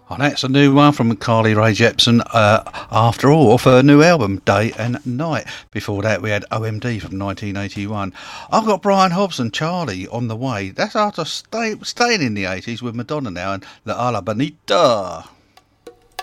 And that's a new one from Carly Rae Jepsen, After All, off her new album, Day and Night. Before that, we had OMD from 1981. I've got Brian Hobson, Charlie, on the way. That's after staying in the 80s with Madonna now and La Ala Bonita.